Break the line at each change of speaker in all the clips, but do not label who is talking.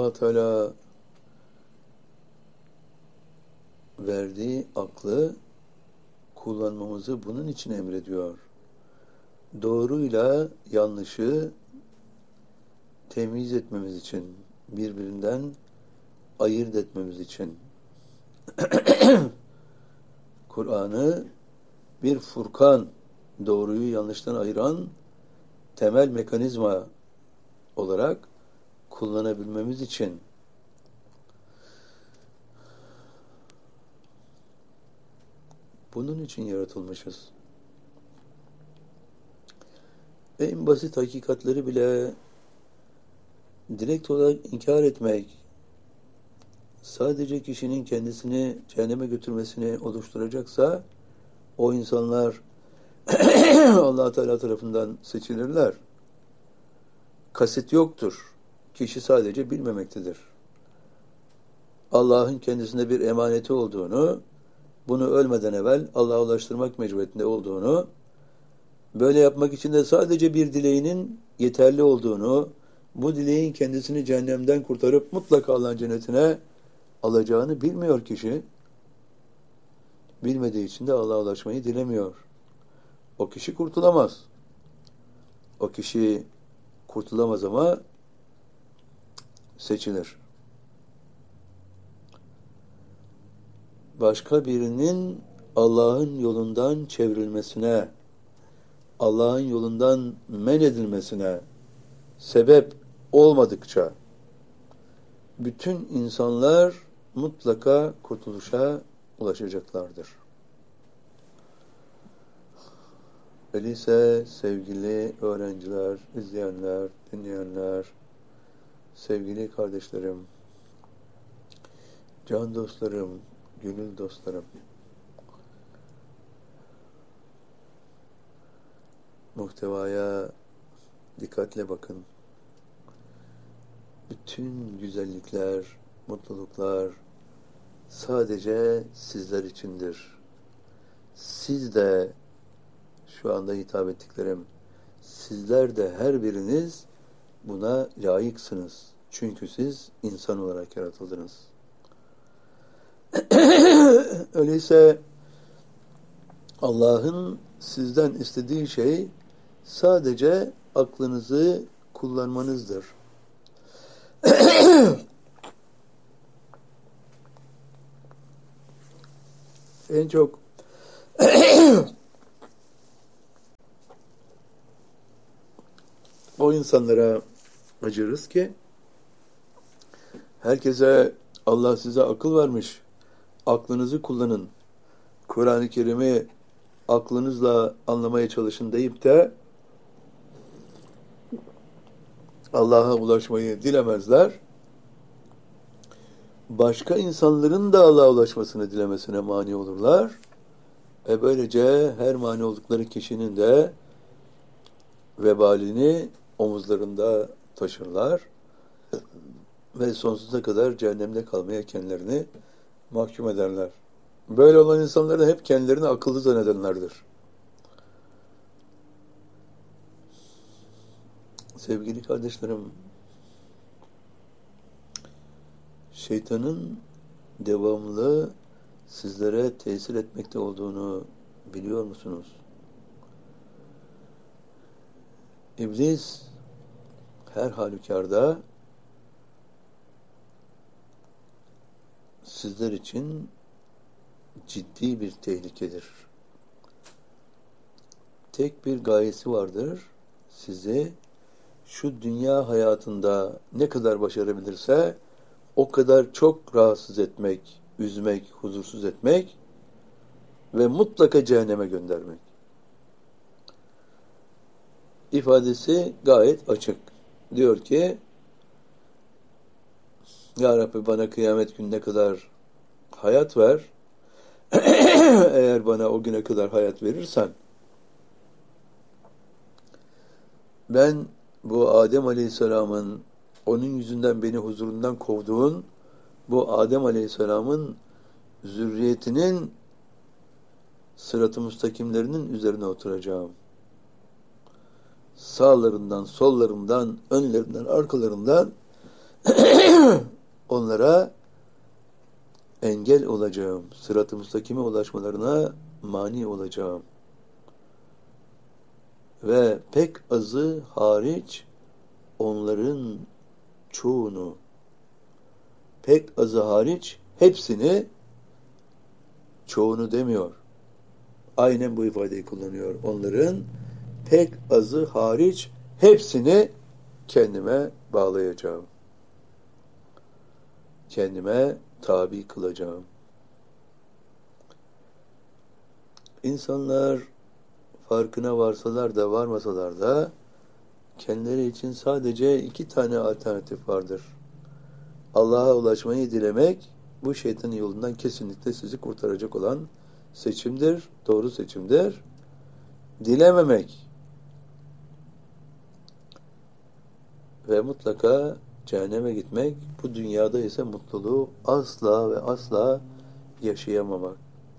Allah Teala verdiği aklı kullanmamızı bunun için emrediyor. Doğruyla yanlışı temyiz etmemiz için, birbirinden ayırt etmemiz için. Kur'an'ı bir furkan, doğruyu yanlıştan ayıran temel mekanizma olarak kullanabilmemiz için bunun için yaratılmışız. En basit hakikatleri bile direkt olarak inkar etmek, sadece kişinin kendisini cehenneme götürmesini oluşturacaksa, o insanlar Allah Teala tarafından seçilirler. Kasıt yoktur. Kişi sadece bilmemektedir. Allah'ın kendisine bir emaneti olduğunu, bunu ölmeden evvel Allah'a ulaştırmak mecburiyetinde olduğunu, böyle yapmak için de sadece bir dileğinin yeterli olduğunu, bu dileğin kendisini cehennemden kurtarıp mutlaka Allah'ın cennetine alacağını bilmiyor kişi. Bilmediği için de Allah'a ulaşmayı dilemiyor. O kişi kurtulamaz. O kişi kurtulamaz ama seçilir. Başka birinin Allah'ın yolundan çevrilmesine, Allah'ın yolundan men edilmesine sebep olmadıkça bütün insanlar mutlaka kurtuluşa ulaşacaklardır. Öyleyse sevgili öğrenciler, izleyenler, dinleyenler, sevgili kardeşlerim, can dostlarım, gönül dostlarım, muhtevaya dikkatle bakın. Bütün güzellikler, mutluluklar sadece sizler içindir. Siz de, şu anda hitap ettiklerim, sizler de her biriniz buna layıksınız. Çünkü siz insan olarak yaratıldınız. Öyleyse Allah'ın sizden istediği şey sadece aklınızı kullanmanızdır. En çok o insanlara acırız ki herkese Allah size akıl vermiş, aklınızı kullanın, Kur'an-ı Kerim'i aklınızla anlamaya çalışın deyip de Allah'a ulaşmayı dilemezler. Başka insanların da Allah'a ulaşmasını dilemesine mani olurlar. Böylece her mani oldukları kişinin de vebalini omuzlarında taşırlar ve sonsuza kadar cehennemde kalmaya kendilerini mahkum ederler. Böyle olan insanlar da hep kendilerini akıllı zannedenlerdir. Sevgili kardeşlerim, şeytanın devamlı sizlere tesir etmekte olduğunu biliyor musunuz? İblis her halükarda sizler için ciddi bir tehlikedir. Tek bir gayesi vardır. Sizi şu dünya hayatında ne kadar başarabilirse o kadar çok rahatsız etmek, üzmek, huzursuz etmek ve mutlaka cehenneme göndermek. İfadesi gayet açık. Diyor ki, Ya Rabbi bana kıyamet gününe kadar hayat ver. Eğer bana o güne kadar hayat verirsen, ben bu Adem Aleyhisselam'ın, onun yüzünden beni huzurundan kovduğun bu Adem Aleyhisselam'ın zürriyetinin sırat-ı müstakimlerinin üzerine oturacağım. Sağlarından, sollarından, önlerinden, arkalarından onlara engel olacağım. Sırat-ı müstakime ulaşmalarına mani olacağım. Ve pek azı hariç onların çoğunu, pek azı hariç hepsini, çoğunu demiyor. Aynen bu ifadeyi kullanıyor. Onların pek azı hariç hepsini kendime bağlayacağım. Kendime tabi kılacağım. İnsanlar farkına varsalar da varmasalar da kendileri için sadece 2 tane alternatif vardır. Allah'a ulaşmayı dilemek, bu şeytanın yolundan kesinlikle sizi kurtaracak olan seçimdir, doğru seçimdir. Dilememek ve mutlaka cehenneme gitmek, bu dünyada ise mutluluğu asla ve asla yaşayamamak.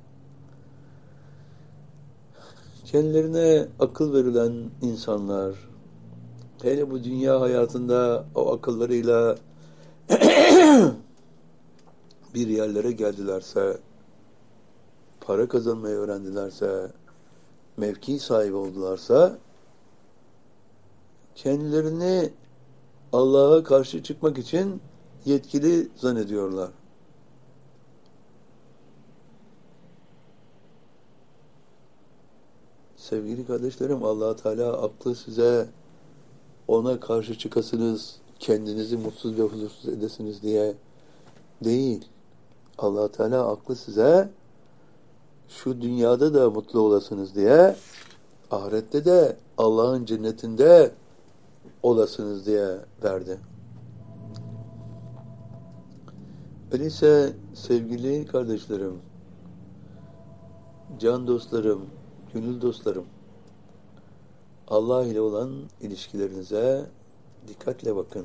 Kendilerine akıl verilen insanlar, hele bu dünya hayatında o akıllarıyla bir yerlere geldilerse, para kazanmayı öğrendilerse, mevki sahibi oldularsa, kendilerini Allah'a karşı çıkmak için yetkili zannediyorlar. Sevgili kardeşlerim, Allah Teala aklı size ona karşı çıkasınız, kendinizi mutsuz ve huzursuz edesiniz diye değil. Allah Teala aklı size şu dünyada da mutlu olasınız diye, ahirette de Allah'ın cennetinde olasınız diye verdi. Öyleyse sevgili kardeşlerim, can dostlarım, gönül dostlarım, Allah ile olan ilişkilerinize dikkatle bakın.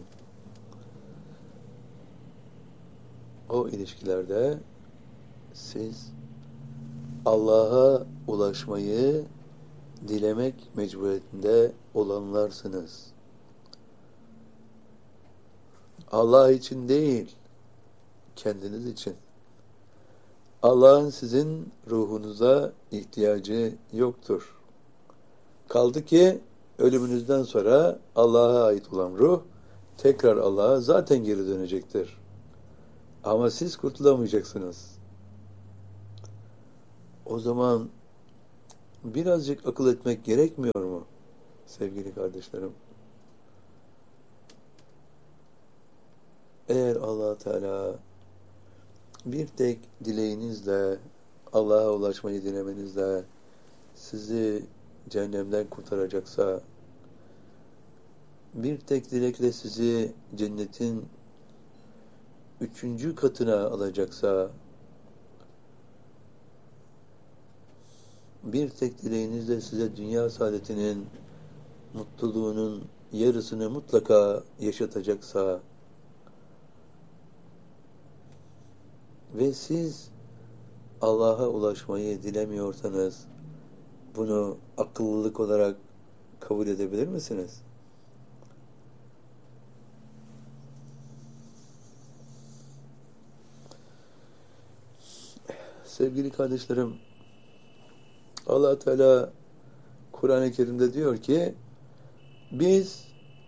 O ilişkilerde siz Allah'a ulaşmayı dilemek mecburiyetinde olanlarsınız. Allah için değil, kendiniz için. Allah'ın sizin ruhunuza ihtiyacı yoktur. Kaldı ki ölümünüzden sonra Allah'a ait olan ruh tekrar Allah'a zaten geri dönecektir. Ama siz kurtulamayacaksınız. O zaman birazcık akıl etmek gerekmiyor mu sevgili kardeşlerim? Eğer Allah Teala bir tek dileğinizle, Allah'a ulaşmayı dilemenizle sizi cehennemden kurtaracaksa, bir tek dilekle sizi cennetin 3. katına alacaksa, bir tek dileğinizle size dünya saadetinin, mutluluğunun yarısını mutlaka yaşatacaksa ve siz Allah'a ulaşmayı dilemiyorsanız, bunu akıllılık olarak kabul edebilir misiniz? Sevgili kardeşlerim, Allah Teala Kur'an-ı Kerim'de diyor ki, biz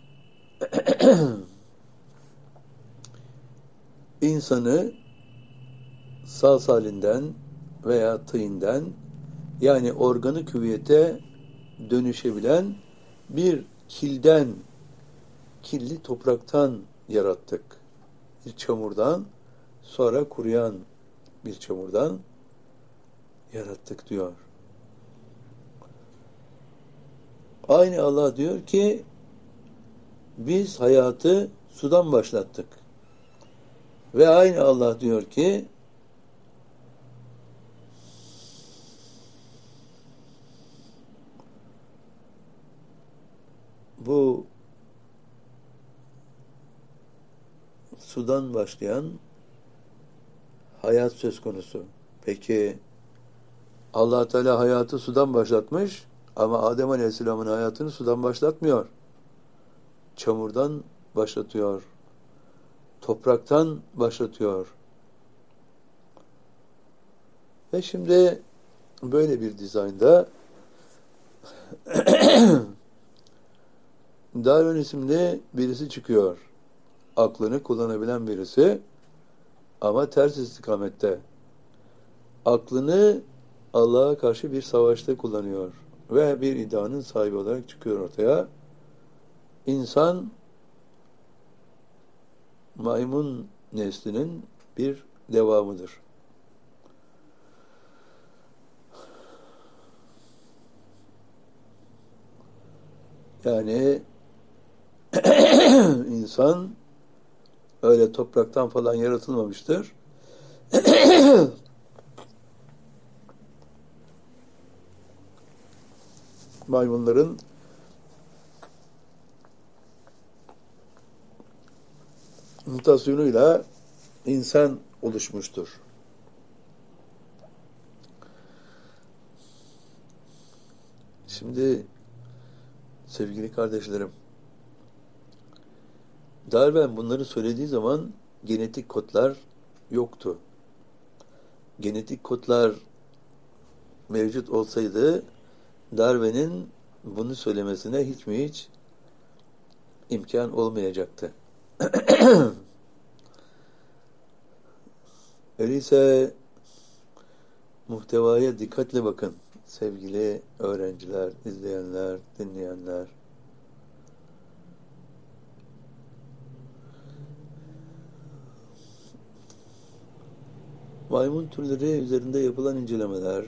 insanı saz halinden veya tıyından, yani organı hüviyete dönüşebilen bir kilden, kirli topraktan yarattık. Bir çamurdan, sonra kuruyan bir çamurdan yarattık diyor. Aynı Allah diyor ki, biz hayatı sudan başlattık. Ve aynı Allah diyor ki, bu sudan başlayan hayat söz konusu. Peki Allah Teala hayatı sudan başlatmış ama Adem Aleyhisselam'ın hayatını sudan başlatmıyor. Çamurdan başlatıyor. topraktan başlatıyor. Ve şimdi böyle bir dizaynda Darwin isimli birisi çıkıyor. Aklını kullanabilen birisi ama ters istikamette. Aklını Allah'a karşı bir savaşta kullanıyor ve bir iddianın sahibi olarak çıkıyor ortaya. İnsan maymun neslinin bir devamıdır. Yani insan öyle topraktan falan yaratılmamıştır. Maymunların mutasyonuyla insan oluşmuştur. Şimdi sevgili kardeşlerim, Darwin bunları söylediği zaman genetik kodlar yoktu. Genetik kodlar mevcut olsaydı Darwin'in bunu söylemesine hiç imkan olmayacaktı. Öyleyse muhtevaya dikkatle bakın sevgili öğrenciler, izleyenler, dinleyenler. Maymun türleri üzerinde yapılan incelemeler,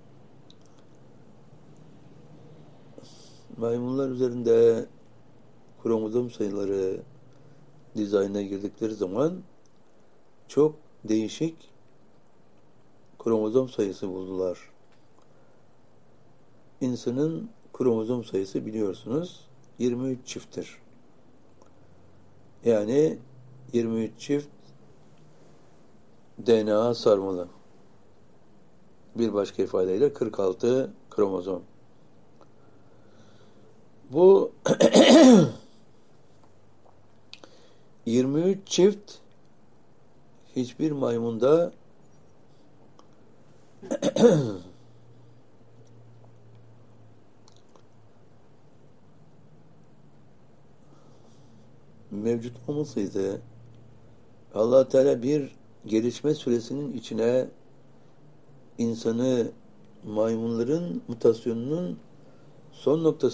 maymunlar üzerinde kromozom sayıları dizaynına girdikleri zaman çok değişik kromozom sayısı buldular. İnsanın kromozom sayısı biliyorsunuz 23 çifttir. Yani 23 çift DNA sarmalı. Bir başka ifadeyle 46 kromozom. Bu 23 çift hiçbir maymunda mevcut olmasaydı Allah Teala bir gelişme süresinin içine insanı maymunların mutasyonunun son noktası